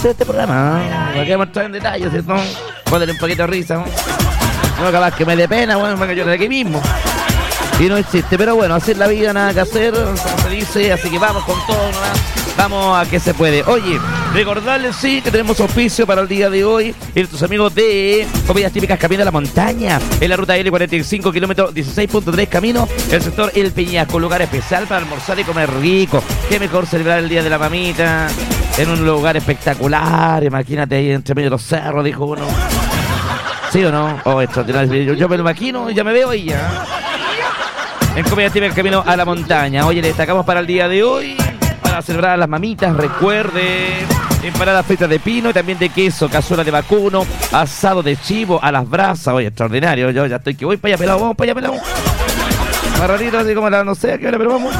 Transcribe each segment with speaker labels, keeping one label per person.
Speaker 1: de este programa. Lo que mostrar en detalle, ¿cierto? Ponerle un poquito de risa, ¿no? No, capaz que me dé pena, bueno, me cayó de aquí mismo. Y no existe, pero bueno, hacer la vida, nada que hacer, como se dice, así que vamos con todo, ¿no? Vamos a que se puede. Oye, recordarles, sí, que tenemos auspicio para el día de hoy y nuestros amigos de Comidas Típicas Camino a la Montaña, en la ruta L45, kilómetro 16.3 camino, el sector El Peñasco, un lugar especial para almorzar y comer rico. Qué mejor celebrar el Día de la Mamita en un lugar espectacular, imagínate ahí entre medio de los cerros, dijo uno. ¿Sí o no? Oh, extraordinario. Yo me lo imagino y ya me veo ahí ya. En Comidas Típicas Camino a la Montaña. Oye, le destacamos para el día de hoy, para celebrar a las mamitas, recuerde, empanadas fritas de pino y también de queso, cazuela de vacuno, asado de chivo a las brasas. Oye, extraordinario, yo ya estoy que voy para allá pelado, vamos para allá pelado. Más rarito, así como la no sé a qué hora, pero vamos.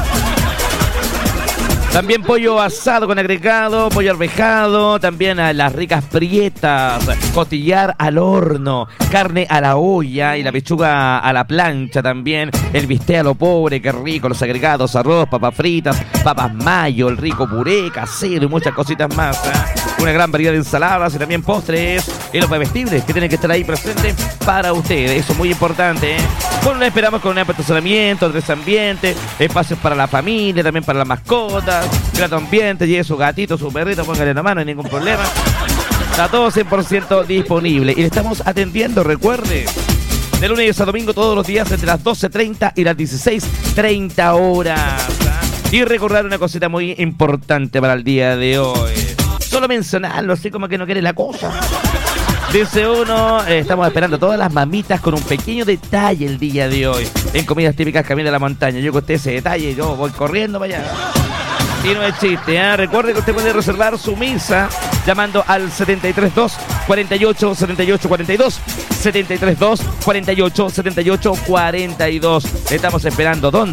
Speaker 1: También pollo asado con agregado, pollo arvejado, también a las ricas prietas, costillar al horno, carne a la olla y la pechuga a la plancha también, el bistec a lo pobre, qué rico, los agregados, arroz, papas fritas, papas mayo, el rico puré casero y muchas cositas más, ¿eh? Una gran variedad de ensaladas y también postres y los bebestibles que tienen que estar ahí presentes para ustedes, eso es muy importante, ¿eh? Bueno, les esperamos con un amplio estacionamiento, tres ambientes, espacios para la familia, también para las mascotas, grato ambiente, lleve su gatito, su perrito, póngale la mano, no hay ningún problema. Está todo 100% disponible y le estamos atendiendo, recuerde, de lunes a domingo todos los días entre las 12:30 y las 16:30 horas. Y recordar una cosita muy importante para el día de hoy. Solo mencionarlo, así como que no quiere la cosa. Dice uno, estamos esperando a todas las mamitas con un pequeño detalle el día de hoy. En Comidas Típicas Camino a la Montaña. Yo con ese detalle, yo voy corriendo para allá. Y no es chiste, ¿eh? Recuerde que usted puede reservar su misa llamando al 732 48 78 42. 732 48 78 42. Estamos esperando. ¿Dónde?